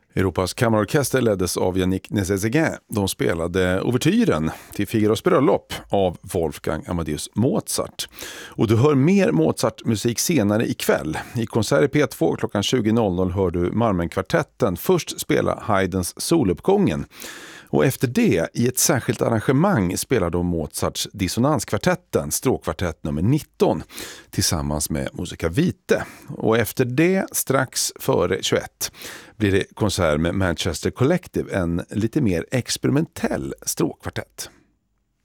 Europas kammarorkester leddes av Yannick Nézet-Séguin. De spelade ouvertyren till Figaros bröllop av Wolfgang Amadeus Mozart. Och du hör mer Mozart-musik senare ikväll. I konsert i P2 klockan 20.00 hör du Marmen-kvartetten först spela Haydns soluppgången. Och efter det, i ett särskilt arrangemang, spelar de Mozarts dissonanskvartetten, stråkkvartett nummer 19, tillsammans med Musica Vitae. Och efter det, strax före 21, blir det konsert med Manchester Collective, en lite mer experimentell stråkkvartett.